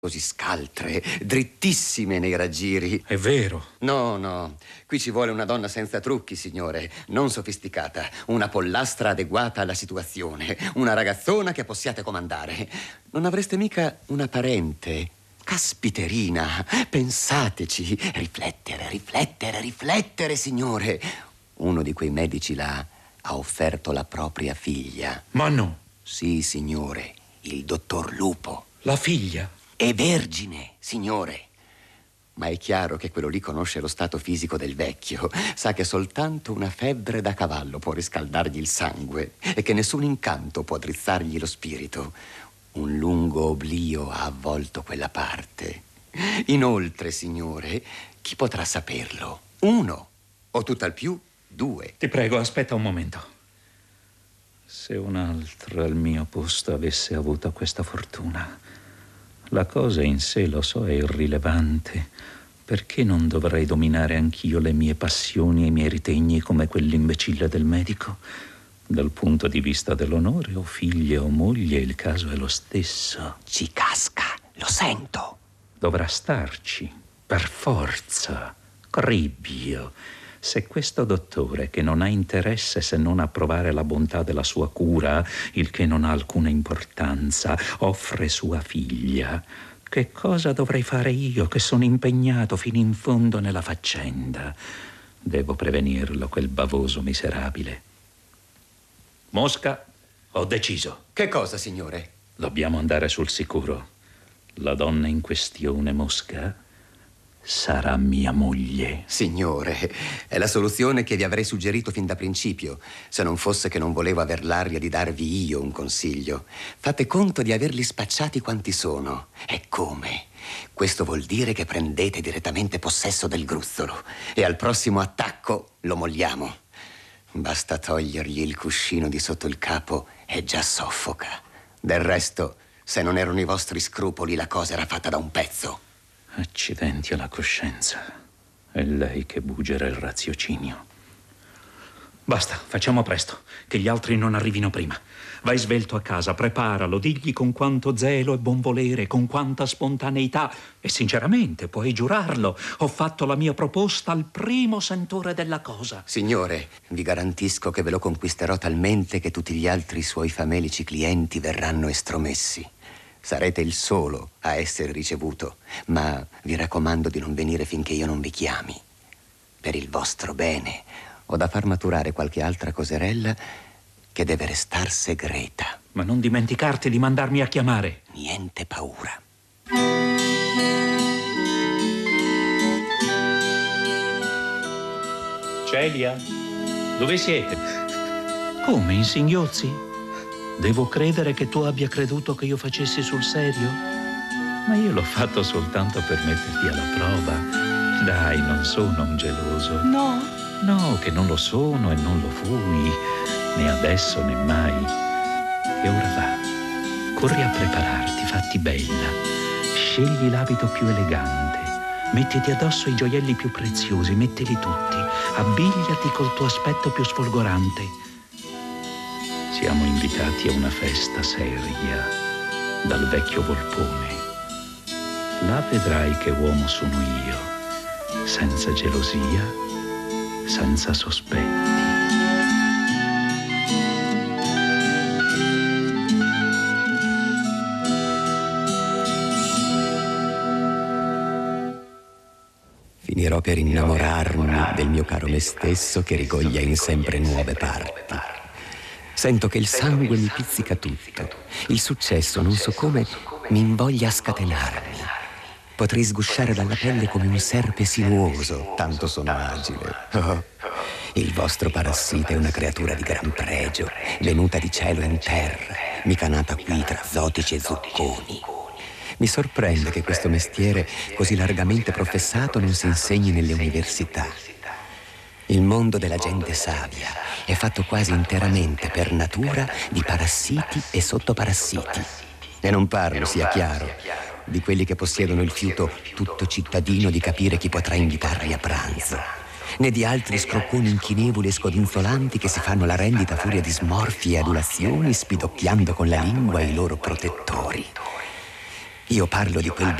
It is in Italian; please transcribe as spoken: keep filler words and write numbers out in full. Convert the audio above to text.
così scaltre, drittissime nei raggiri. È vero. No, no, qui ci vuole una donna senza trucchi, signore, non sofisticata, una pollastra adeguata alla situazione, una ragazzona che possiate comandare. Non avreste mica una parente? Caspiterina, pensateci, riflettere, riflettere, riflettere, signore. Uno di quei medici là ha offerto la propria figlia. Ma no. Sì, signore, il dottor Lupo. La figlia? È vergine, signore. Ma è chiaro che quello lì conosce lo stato fisico del vecchio. Sa che soltanto una febbre da cavallo può riscaldargli il sangue e che nessun incanto può drizzargli lo spirito. Un lungo oblio ha avvolto quella parte. Inoltre, signore, chi potrà saperlo? Uno, o tutt'al più due. Ti prego, aspetta un momento. Se un altro al mio posto avesse avuto questa fortuna... La cosa in sé, lo so, è irrilevante. Perché non dovrei dominare anch'io le mie passioni e i miei ritegni come quell'imbecille del medico? Dal punto di vista dell'onore, o figlie o moglie, il caso è lo stesso. Ci casca, lo sento. Dovrà starci, per forza. Cribbio. Se questo dottore, che non ha interesse se non a provare la bontà della sua cura, il che non ha alcuna importanza, offre sua figlia, che cosa dovrei fare io che sono impegnato fino in fondo nella faccenda? Devo prevenirlo, quel bavoso miserabile. Mosca, ho deciso. Che cosa, signore? Dobbiamo andare sul sicuro. La donna in questione, Mosca, sarà mia moglie. Signore, è la soluzione che vi avrei suggerito fin da principio, se non fosse che non volevo aver l'aria di darvi io un consiglio. Fate conto di averli spacciati quanti sono. E come? Questo vuol dire che prendete direttamente possesso del gruzzolo e al prossimo attacco lo molliamo. Basta togliergli il cuscino di sotto il capo e già soffoca. Del resto, se non erano i vostri scrupoli, la cosa era fatta da un pezzo. Accidenti alla coscienza. È lei che buggera il raziocinio. Basta, facciamo presto, che gli altri non arrivino prima. Vai svelto a casa, preparalo, digli con quanto zelo e buon volere, con quanta spontaneità. E sinceramente, puoi giurarlo, ho fatto la mia proposta al primo sentore della cosa. Signore, vi garantisco che ve lo conquisterò talmente che tutti gli altri suoi famelici clienti verranno estromessi. Sarete il solo a essere ricevuto, ma vi raccomando di non venire finché io non vi chiami. Per il vostro bene, ho da far maturare qualche altra coserella che deve restar segreta. Ma non dimenticarti di mandarmi a chiamare. Niente paura. Celia, dove siete? Come, in singhiozzi? Devo credere che tu abbia creduto che io facessi sul serio? Ma io l'ho fatto soltanto per metterti alla prova. Dai, non sono un geloso. No? No, che non lo sono e non lo fui, né adesso né mai. E ora va, corri a prepararti, fatti bella. Scegli l'abito più elegante. Mettiti addosso i gioielli più preziosi, mettili tutti. Abbigliati col tuo aspetto più sfolgorante. Siamo invitati a una festa seria dal vecchio Volpone. Là vedrai che uomo sono io, senza gelosia, senza sospetti. Finirò per innamorarmi del mio caro me stesso che rigoglia in sempre nuove parti. Sento che il sangue mi pizzica tutto. Il successo, non so come, mi invoglia a scatenarmi. Potrei sgusciare dalla pelle come un serpe sinuoso, tanto sono agile. Oh, il vostro parassita è una creatura di gran pregio, venuta di cielo in terra, mica nata qui tra zotici e zucconi. Mi sorprende che questo mestiere, così largamente professato, non si insegni nelle università. Il mondo della gente savia è fatto quasi interamente per natura di parassiti e sottoparassiti. E non parlo, sia chiaro, di quelli che possiedono il fiuto tutto cittadino di capire chi potrà invitarli a pranzo, né di altri scrocconi inchinevoli e scodinzolanti che si fanno la rendita a furia di smorfie e adulazioni, spidocchiando con la lingua i loro protettori. Io parlo di quel